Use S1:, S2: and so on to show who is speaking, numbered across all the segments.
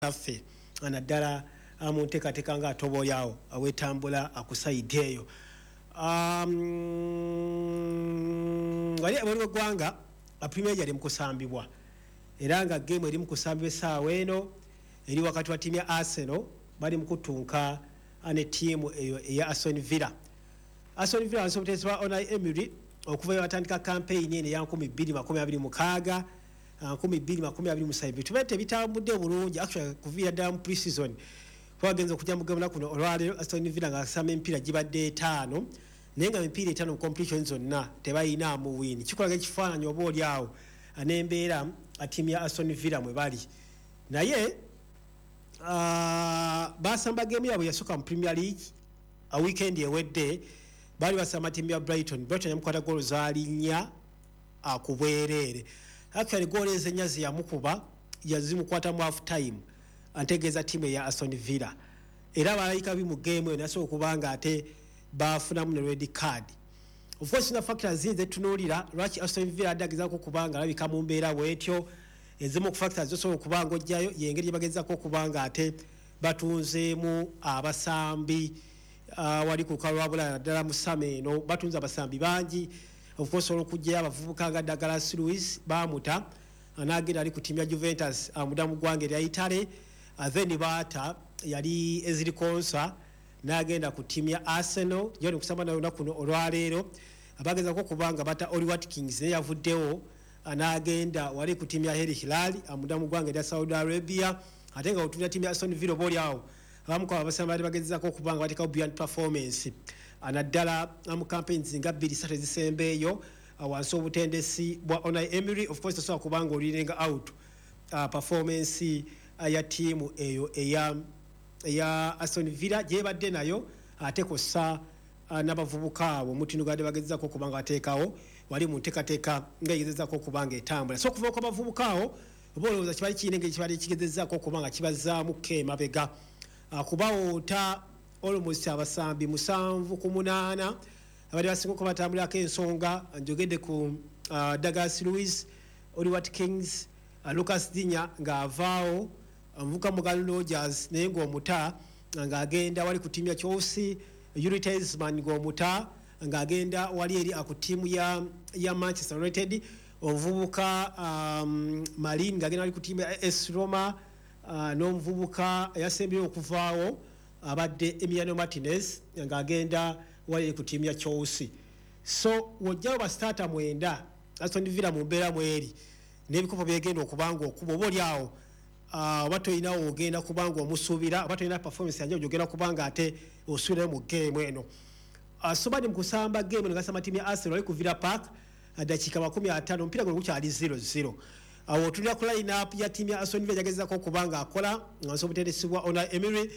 S1: affe anaddala mu nteekateeka nga atobolyawo awetambula akusaidde eyo. Wali abali gwanga Premier yali mukusambibwa era nga game eri mukusambibwa essaawa eno eri wakati wa timu ya Arsenal bali mukutunka ne tiimu eyo eya Aston Villa. Aston Villa asobotesebwa Unai Emery okuva yatandika campaign ene ya 2026 2027 tubete bitambudde bulungi actually kuvira ddala mu pre-season twagenze okujja mu gabula kuno olwaleero Aston Villa nga asamba emipira gibadde 5 naye nga emipira 5 mu competition zonna tebayina mu win kikolaga ekifaananyi oba oli awo anembeera tiimu ya Aston Villa mwe bali naye basamba game yabwe yasooka mu Premier League a weekend ewedde bali basamba tiimu ya Brighton yamukwata goal zaali 4 akubwerere actually goal ezenyazi yamukuba yazimukwata mu half time antegeeza tiimu ya Aston Villa era balayika bi mu game eyo naso okubanga ate bafuna mu red card. Of course na factors zinze tunuulira lwaki Aston Villa adagezaako kubanga alabika mu mbeera bwetyo ezimu ku factors zosobola okubanga ojjayo yengeri gye bagezaako okubanga ate batunzeemu abasambi wali ku lukalwa lwabula naddala mu ssama eno batunze abasambi bangi. Of course olwokujjayo abavubuka nga Douglas Luiz bamuta anagenda ali ku tiimu ya Juventus mudamu gwange erya Italy then baata yali eziri konsa n'agenda ku tiimu ya Arsenal yoni kusamba nayo nakuno olwaleero abagezaako kubanga bata Oli Watkins naye yavuddewo n'agenda wali ku tiimu ya Al Hilal mudamu gwange erya Saudi Arabia ate nga otunira tiimu ya Aston Villa oba oli awo abamu kwa abasamba bali bagezaako okubanga batekawo beyond performance anaddala mu campaigns nga 2-3 zisembeeyo wansi obutendesi bwa Unai Emery. Of course tasobola kubanga olirenga out performance ya tiimu eyo eya Aston Villa gyebadde nayo ate kossa n'abavubuka abo mutinugadde bagezaako okubanga bateekawo wali mu nteekateeka nga yegezaako okubanga etambula so okuva ku bavubuka awo oba olowooza kibali kiyina engeri kibali kigezezaako okubanga kibazaamuko emabega kubawoota almost abasambi 7 ku 8 abali basinga ko batambulako ensonga njogedde ku Douglas Luiz, Oli Watkins, Lucas Digne ng'avaawo amuvuka Morgan Rogers naye ng'omuta ng'agenda wali ku tiimu ya Chelsea, Yuri Tielemans ng'omuta ng'agenda wali eri ku tiimu ya Manchester United, omuvubuka Marin ng'agenda wali ku tiimu ya AS Roma n'omuvubuka yasembeyo okuvaawo abadde Emiliano Martinez ng'agenda wali ku tiimu ya Chelsea. So wojjawo ba starter 9 Aston Villa mu mbeera mweri n'ebikopo byegenda okubanga okuba oba oli awo batoyinawo ogenda kubanga omusuubira batoyina performance yanjye ogenda kubanga ate osuubirayo mu game eno. So bali mu kusamba game eno ngasamba tiimu ya Arsenal wali ku Villa Park dakiika 50 omupiira guno gukyali 0-0 awo otulira ku line up ya tiimu ya Aston Villa yagezaako okubanga akola nga nsobola obutendesibwa Unai Emery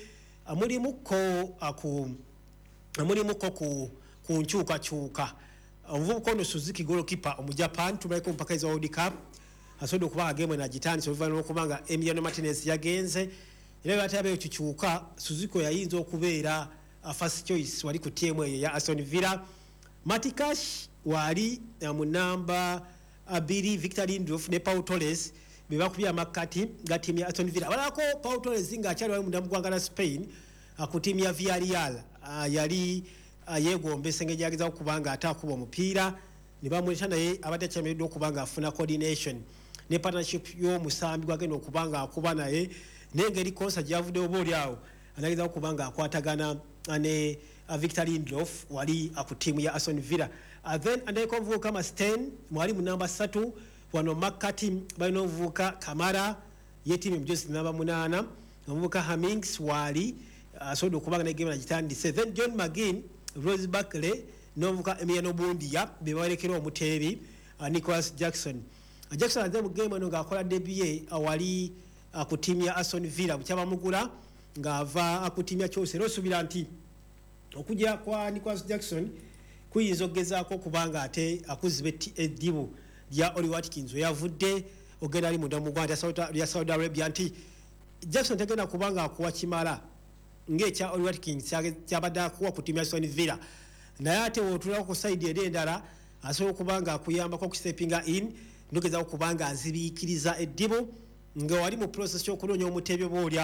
S1: mulimuko ku nkyukakyuka omuvubuka ono Suzuki goalkeeper omujapan tumaliko mpaka eza World Cup asobodde okubanga game enagitandisa oluvannyuma lw'okubanga Emiliano Martinez yagenze era batayabeyo kikyuka Suzuki yayinza okubeera first choice wali ku tiimu eyo ya Aston Villa. Matty Cash wali mu namba 2 Victor Lindelof ne Pau Torres bebakubya makati nga tiimu ya Aston Villa abalako Pau Torres ng'akyali wali mundamu gwanga na Spain ku tiimu ya Villarreal yali yegombesa engeri gyageza okubanga atakuba omupiira ne bamuleta naye abadde akyemereddwa okubanga afuna coordination ne partnership y'omusambi gwagenda okubanga akuba naye n'engeri konsa gyavudde oba oli awo anageza okubanga akwatagana ne Victor Lindelof wali ku tiimu ya Aston Villa. Then andayeko omuvubuka Masten mwali mu namba 3 wano makati balina omuvubuka Kamara ye tiimu emujosi namba 8 omuvubuka Hammings wali asobodde okubanga ne game nagitandise. Then John McGinn, Rose Barkley n'omuvubuka Emiliano Buendia be bawalekera omuteebi Nicholas Jackson aze mu game eno ng'akola debut awali ku tiimu ya Aston Villa bukyabamugula ng'ava ku tiimu ya Chelsea era osuubira nti okujja kwa Nicholas Jackson kuyinza okugezaako okubanga ate akuziba eddibu lya Oli Watkins yavudde ogenda ali munda mu ggwanga lya Saudi Arabia nti Jackson tegenda kubanga akuwa kimala ng'ekya Oli Watkins kyabadde akuwa ku tiimu ya Aston Villa naye ate wootulako ku side eri endala asobola okubanga akuyambako okusepinga in nogeza okubanga azibiikiriza eddibu nga wali mu process y'okunoonya omuteebi oba oli